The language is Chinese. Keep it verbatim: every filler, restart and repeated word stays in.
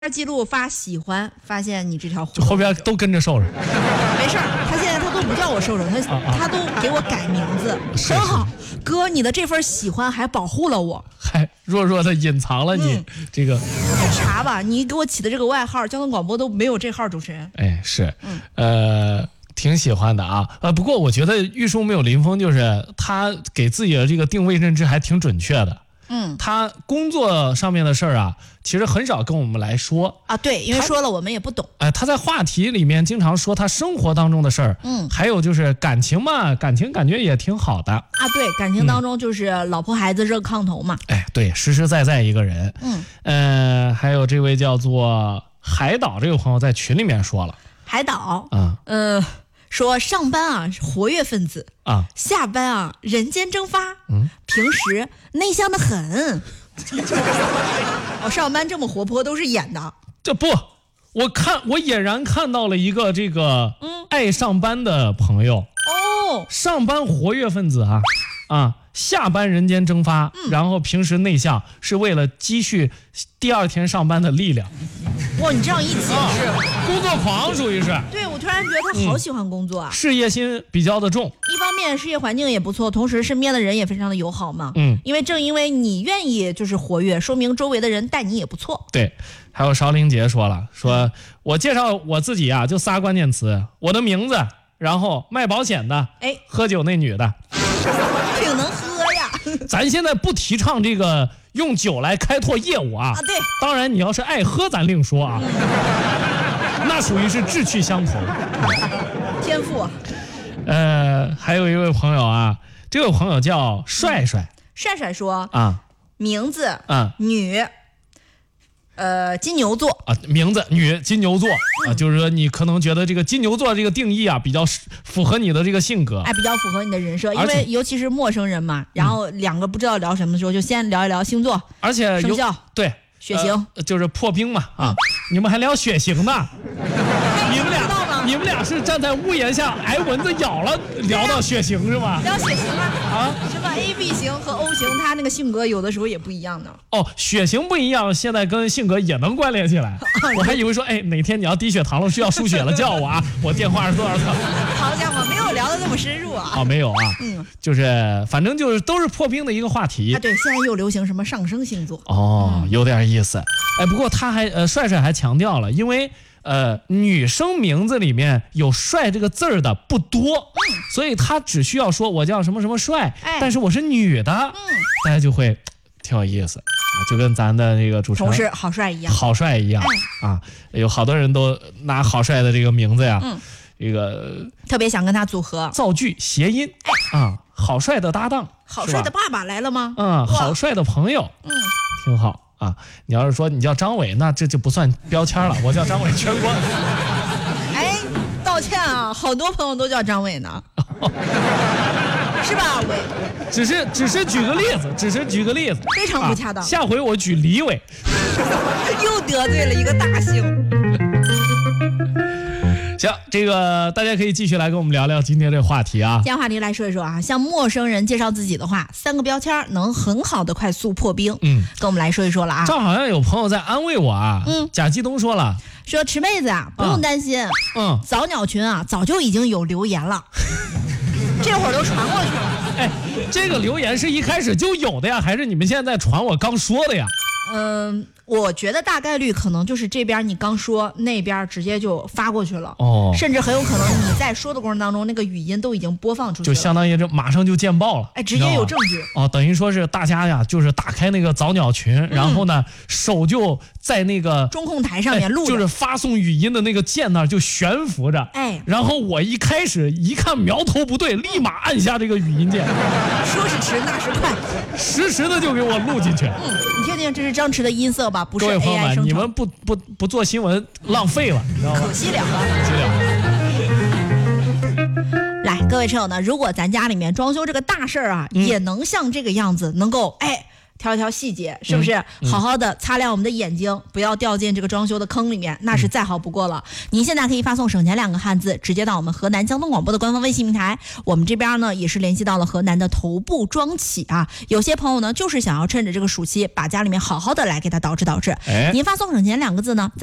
记录发喜欢，发现你这条就后边都跟着兽人。 没事儿，他现在他都不叫我兽人，他、啊啊、他都给我改名字，很好。哥，你的这份喜欢还保护了我， 还弱弱的隐藏了你、嗯、这个。 查吧，你给我起的这个外号，交通广播都没有这号主持人。 哎，是，嗯、呃。挺喜欢的啊，呃，不过我觉得玉树没有林峰，就是他给自己的这个定位认知还挺准确的。嗯，他工作上面的事儿啊，其实很少跟我们来说啊，对，因为说了我们也不懂。 哎、呃，他在话题里面经常说他生活当中的事儿，嗯，还有就是感情嘛，感情感觉也挺好的啊，对，感情当中就是老婆孩子热炕头嘛。 哎、嗯，对，实实在在一个人。嗯，呃，还有这位叫做海岛这个朋友在群里面说了， 海岛，啊，呃。说上班啊活跃分子啊，下班啊人间蒸发，嗯，平时内向的很。我、哦、上班这么活泼都是演的。 这不，我看我俨然看到了一个这个嗯爱上班的朋友哦，上班活跃分子啊啊，下班人间蒸发，嗯、然后平时内向，是为了积蓄第二天上班的力量。 哇，你这样一解释、啊， 工作狂属于是。 对，我突然觉得他好喜欢工作啊， 嗯、事业心比较的重。 一方面事业环境也不错，同时身边的人也非常的友好嘛。嗯，因为正因为你愿意就是活跃，说明周围的人待你也不错。 对，还有邵玲杰说了，说我介绍我自己啊，就仨关键词，我的名字，然后卖保险的，哎，喝酒那女的， 挺能喝呀。 咱现在不提倡这个用酒来开拓业务啊， 啊对， 当然你要是爱喝咱另说啊，嗯、那属于是志趣相投， 天赋。 呃，还有一位朋友啊，这位朋友叫帅帅， 帅帅说啊，名字啊女。呃，金牛座啊，名字女金牛座、嗯、啊，就是说你可能觉得这个金牛座这个定义啊，比较符合你的这个性格， 哎，比较符合你的人设，因为尤其是陌生人嘛，然后两个不知道聊什么的时候，就先聊一聊星座， 而且生肖， 对， 血型、 呃，就是破冰嘛啊，你们还聊血型呢？你们俩，你们俩是站在屋檐下挨蚊子咬了，聊到血型是吧？ 聊血型啊啊，什么 A B 型和 O 型，他那个性格有的时候也不一样的。 哦，血型不一样，现在跟性格也能关联起来。我还以为说，哎，哪天你要低血糖了，需要输血了，叫我啊，我电话是多少个？ 好家伙，没有聊得那么深入啊。 哦，没有啊，嗯，就是反正就是都是破冰的一个话题。 啊，对，现在又流行什么上升星座。 哦，有点意思。哎，不过他还呃，帅帅还强调了，因为。呃，女生名字里面有帅这个字儿的不多，嗯，所以他只需要说我叫什么什么帅，哎，但是我是女的，嗯，大家就会挺有意思啊，就跟咱的这个主持人同事好帅一样， 好帅一样、哎、啊，有好多人都拿好帅的这个名字呀，嗯，这个特别想跟他组合， 造句谐音，哎啊，好帅的搭档， 好帅的爸爸来了吗？ 嗯，好帅的朋友，嗯，挺好。啊，你要是说你叫张伟，那这就不算标签了。我叫张伟，全国。 哎，道歉啊，好多朋友都叫张伟呢，是吧？伟， 只是只是举个例子，只是举个例子， 非常不恰当。 啊、下回我举李伟， 又得罪了一个大姓。 行，这个大家可以继续来跟我们聊聊今天这个话题啊。 今天话题来说一说啊，向陌生人介绍自己的话，三个标签能很好的快速破冰。嗯，跟我们来说一说了啊。 这好像有朋友在安慰我啊。嗯，贾继东说了， 说池妹子啊，不用担心。嗯，早鸟群啊，早就已经有留言了，这会儿都传过去了。 哎，这个留言是一开始就有的呀，还是你们现在在传我刚说的呀？ 嗯，我觉得大概率可能就是这边你刚说，那边直接就发过去了，哦，甚至很有可能你在说的过程当中，那个语音都已经播放出去了， 就相当于这马上就见报了， 哎，直接有证据哦，等于说是大家呀，就是打开那个早鸟群，嗯、然后呢，手就在那个中控台上面录、哎， 就是发送语音的那个键那儿就悬浮着，哎，然后我一开始一看苗头不对，立马按下这个语音键， 说是迟，那是快， 实时的就给我录进去。 嗯，你听听，这是张弛的音色吧？不是 A I 各位朋友们， 生成。 你们不不不做新闻浪费了，你知道吗？ 可惜了， 可惜了。来，各位车友呢，如果咱家里面装修这个大事儿啊、嗯，也能像这个样子，能够哎挑一挑细节，是不是、嗯嗯、好好的擦亮我们的眼睛，不要掉进这个装修的坑里面，那是再好不过了、嗯、您现在可以发送省钱两个汉字直接到我们河南交通广播的官方微信平台，我们这边呢也是联系到了河南的头部装企啊，有些朋友呢就是想要趁着这个暑期把家里面好好的来给它捯饬捯饬、哎、您发送省钱两个字呢